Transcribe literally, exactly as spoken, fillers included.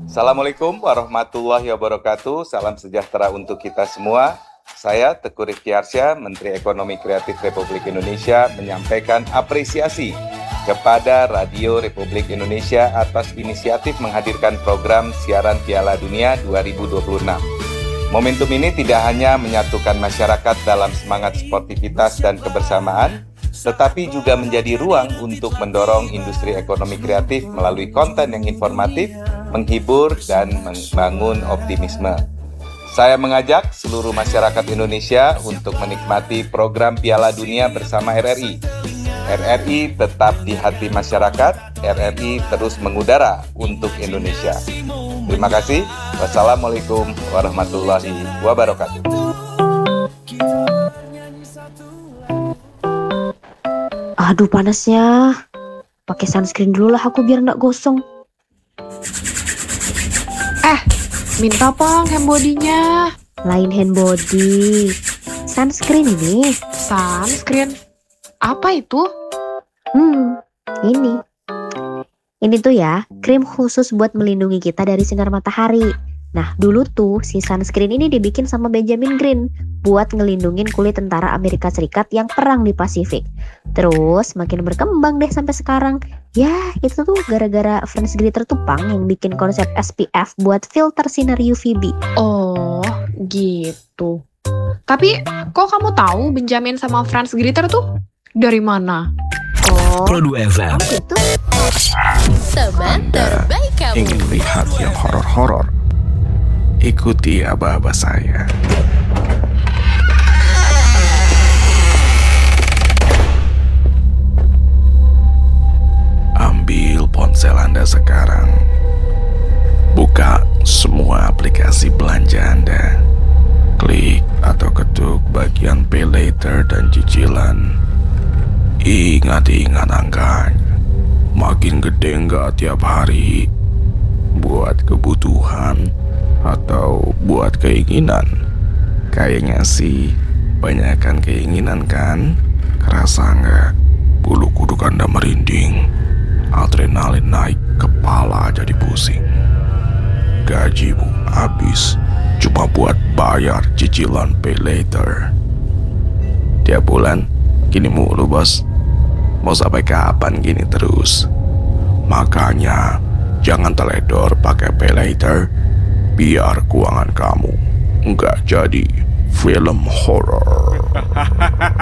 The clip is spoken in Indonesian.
Assalamualaikum warahmatullahi wabarakatuh. Salam sejahtera untuk kita semua. Saya Teguh Rifki Arsya, Menteri Ekonomi Kreatif Republik Indonesia, menyampaikan apresiasi kepada Radio Republik Indonesia atas inisiatif menghadirkan program siaran Piala Dunia dua ribu dua puluh enam. Momentum ini tidak hanya menyatukan masyarakat dalam semangat sportivitas dan kebersamaan, tetapi juga menjadi ruang untuk mendorong industri ekonomi kreatif melalui konten yang informatif, menghibur, dan membangun optimisme. Saya mengajak seluruh masyarakat Indonesia untuk menikmati program Piala Dunia bersama R R I. R R I tetap di hati masyarakat, R R I terus mengudara untuk Indonesia. Terima kasih. Wassalamualaikum warahmatullahi wabarakatuh. Aduh panasnya. Pakai sunscreen dulu lah aku biar nggak gosong. Eh, minta pong hand body-nya. Lain hand body, sunscreen ini. Sunscreen? Apa itu? Hmm, ini. Ini tuh ya, krim khusus buat melindungi kita dari sinar matahari. Nah, dulu tuh si sunscreen ini dibikin sama Benjamin Green buat ngelindungin kulit tentara Amerika Serikat yang perang di Pasifik. Terus makin berkembang deh sampai sekarang. Ya, itu tuh gara-gara Franz Griter tuh Pang yang bikin konsep S P F buat filter sinar U V B. Oh, gitu. Tapi kok kamu tahu Benjamin sama Franz Griter tuh dari mana? Oh, Produ F M. oh gitu. Teman terbaik kamu. Ingin lihat yang horor-horor? Ikuti aba-aba saya. Ambil ponsel Anda sekarang. Buka semua aplikasi belanja Anda. Klik atau ketuk bagian Pay Later dan cicilan. Ingat-ingat angkanya. Makin gede nggak tiap hari? Buat kebutuhan atau buat keinginan? Kayaknya sih banyakkan keinginan kan? Kerasa nggak bulu kuduk Anda merinding? Adrenalin naik, kepala jadi pusing. Gajimu habis cuma buat bayar cicilan Pay Later. Tiap bulan gini mulu bos. Mau sampai kapan gini terus? Makanya jangan teledor pakai Pay Later, biar keuangan kamu nggak jadi film horor.